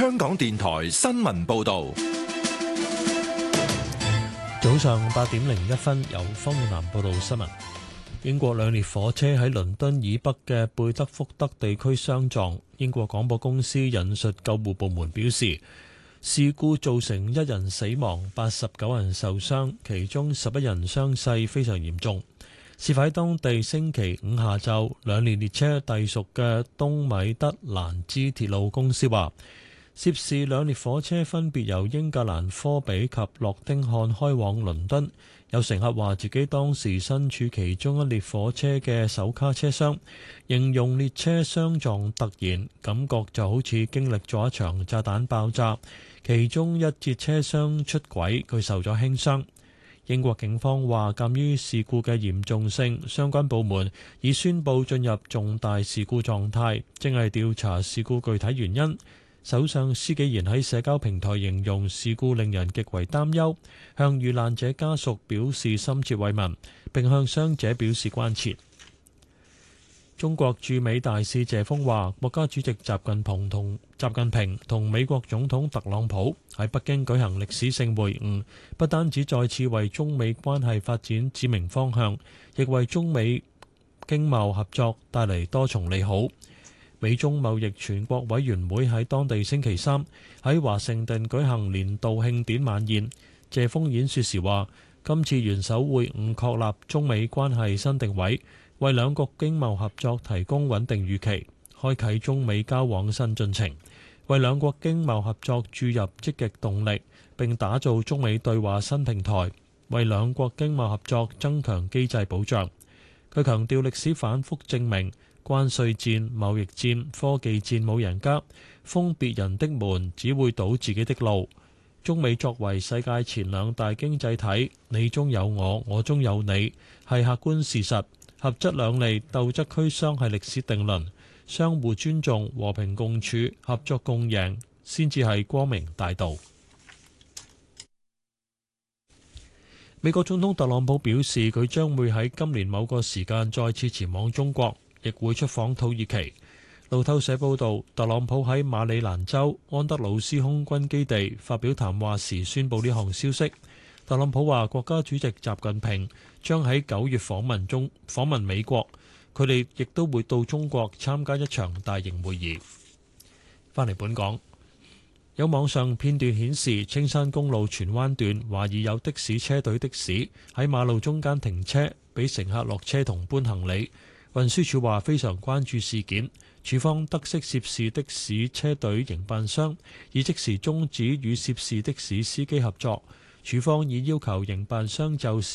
香港電台新聞報道。 早上8:01，由方遠南報道新聞。英國兩列火車喺倫敦以北嘅貝德福德地區相撞。英國廣播公司引述救護部門表示，事故造成1人死亡，89人受傷，其中11人傷勢非常嚴重。事發喺當地星期五下晝，兩列列車隸屬嘅東米德蘭茲鐵路公司話，涉事兩列火車分別由英格蘭科比及諾丁漢開往倫敦。有乘客話自己當時身處其中一列火車嘅首卡車廂，形容列車相撞突然，感覺就好似經歷咗一場炸彈爆炸。其中一節車廂出軌，佢受咗輕傷。英國警方話，鑑於事故嘅嚴重性，相關部門已宣布進入重大事故狀態，正係調查事故具體原因。首相施紀賢喺社交平台形容事故令人極為擔憂，向遇難者家屬表示深切慰問，並向傷者表示關切。中國駐美大使謝鋒話，國家主席習近平同美國總統特朗普喺北京舉行歷史性會晤，不單止再次為中美關係發展指明方向，亦為中美經貿合作帶嚟多重利好。美中貿易全國委員會喺當地星期三喺華盛頓舉行年度慶典晚宴。謝鋒演說時話，今次元首會晤確立中美關係新定位，為兩國經貿合作提供穩定預期，開啟中美交往新進程，為兩國經貿合作注入積極動力，並打造中美對話新平台，為兩國經貿合作增強機制保障。佢強調歷史反覆證明，關稅戰、貿易戰、科技戰冇贏家，封別人的門只會堵自己的路。中美作為世界前兩大經濟體，你中有我，我中有你，係客觀事實。合則兩利，鬥則俱傷係歷史定論。相互尊重、和平共處、合作共贏，先至係光明大道。美國總統特朗普表示，佢將會喺今年某個時間再次前往中國，亦會出訪土耳其。路透社報道，特朗普喺馬里蘭州安德魯斯空軍基地發表談話時宣布呢項消息。特朗普話，國家主席習近平將喺9月訪問美國，佢哋亦都會到中國參加一場大型會議。翻嚟本港，有網上片段顯示，青山公路荃灣段懷疑有的士車隊的士喺馬路中間停車，俾乘客落車同搬行李。運輸署話非常關注事件，署方得悉涉事的士車隊營辦商已即時終止與涉事的士司機合作。署方已要求營辦商就